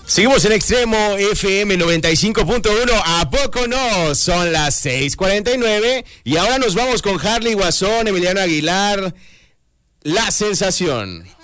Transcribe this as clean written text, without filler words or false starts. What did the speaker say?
Seguimos en Extremo FM 95.1. ¿A poco no? Son las 6:49 y ahora nos vamos con Harley Guasón, Emiliano Aguilar. La sensación.